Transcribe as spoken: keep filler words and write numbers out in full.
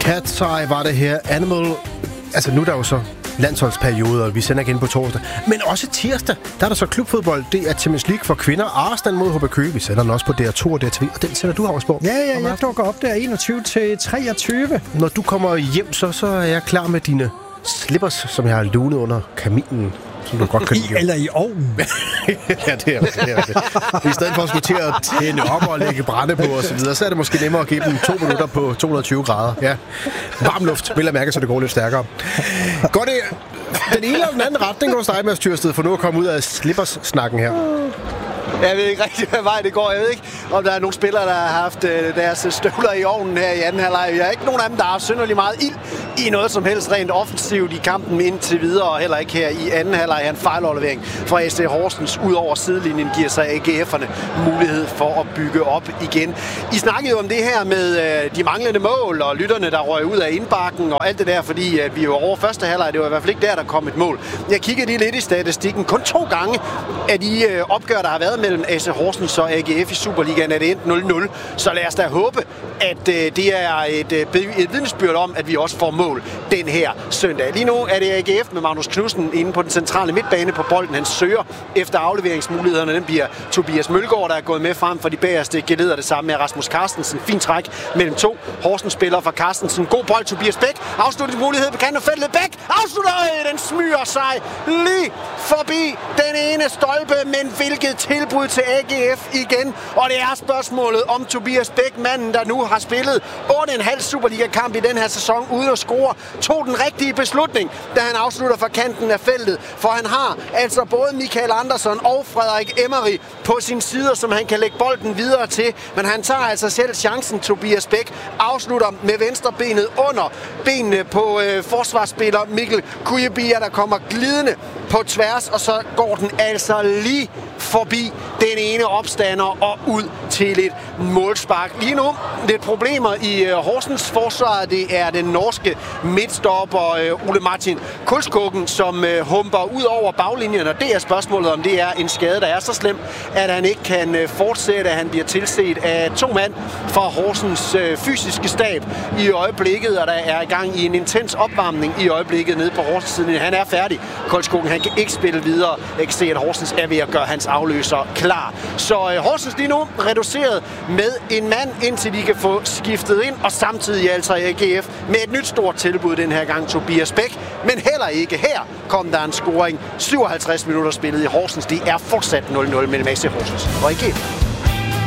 Cat's Eye var det her. Animal. Altså nu er der jo så landsholdsperiode, og vi sender igen på torsdag. Men også tirsdag, der er der så klubfodbold. Det er Champions League for kvinder. Arsenal mod H B Køge. Vi sender den også på D R to og D R T V. Og den sender du, Havsborg. Ja, ja, jeg dukker op der enogtyve til treogtyve. Når du kommer hjem, så, så er jeg klar med dine slippers, som jeg har lunet under kaminen. Som du godt kan lide. I, eller i ovnen. Ja, det er det. det, er det. I stedet for at skulle til at tænde op og lægge brænde på og så videre, så er det måske nemmere at give dem to minutter på to hundrede og tyve grader. Ja. Varm luft, vil jeg mærke, så det går lidt stærkere. Går det den ene eller den anden retning hos dig, Mads Tyrsted, for nu at komme ud af slippers-snakken her? Jeg ved ikke rigtig, hvad vej det går. Jeg ved ikke, om der er nogle spillere, der har haft øh, deres støvler i ovnen her i anden halvleg. Jeg er ikke nogen af dem, der har synderligt meget ild i noget som helst rent offensivt i kampen indtil videre, og heller ikke her i anden halvleg. En fejlaflevering fra A C Horsens ud over sidelinjen giver sig A G F'erne mulighed for at bygge op igen. I snakkede jo om det her med øh, de manglende mål og lytterne, der røg ud af indbakken og alt det der, fordi at vi var over første halvleg. Det var i hvert fald ikke der, der kom et mål. Jeg kiggede lige lidt i statistikken. Kun to gange af de øh, opgør, der har været mellem A C Horsens og A G F i Superligaen, er det endt nul nul. Så lad os da håbe, at øh, det er et, øh, et vidnesbyrd om, at vi også får mål den her søndag. Lige nu er det A G F med Magnus Knudsen inde på den centrale midtbane på bolden. Han søger efter afleveringsmulighederne. Den bliver Tobias Mølgaard, der er gået med frem for de bagerste geleder. Det samme med Rasmus Carstensen. Fint træk mellem to Horsens spillere fra Carstensen. God bold, Tobias Bæk. Afslutningsmulighed på kanten af feltet. Bæk afslutter. Den smyger sig lige forbi den ene stolpe, men hvilket tilbud til A G F igen. Og det er spørgsmålet om Tobias Bæk, manden, der nu har spillet otte komma fem Superliga-kamp i den her sæson uden at score, tog den rigtige beslutning, da han afslutter fra kanten af feltet. For han har altså både Michael Andersson og Frederik Emery på sin side, som han kan lægge bolden videre til. Men han tager altså selv chancen. Tobias Bæk afslutter med venstre benet under benene på øh, forsvarsspiller Mikkel Kujebia, der kommer glidende på tværs, og så går den altså lige forbi den ene opstander og ud til et målspark. Lige nu lidt problemer i uh, Horsens forsvar. Det er den norske midtstopper uh, Ole Martin Kulskogen, som uh, humper ud over baglinjen, og det er spørgsmålet, om det er en skade, der er så slem, at han ikke kan uh, fortsætte. Han bliver tilset af to mand fra Horsens uh, fysiske stab i øjeblikket, og der er i gang i en intens opvarmning i øjeblikket nede på Horsens siden. Han er færdig. Kulskogen, han kan ikke spille videre. Jeg kan se, at Horsens er ved at gøre hans afløser klar. Så uh, Horsens lige nu reduceret med en mand, indtil de kan få skiftet ind, og samtidig altså A G F med et nyt stort tilbud den her gang, Tobias Bæk. Men heller ikke her kom der en scoring. syvoghalvtreds minutter spillet i Horsens. Det er fortsat nul nul mellem A C Horsens og A G F.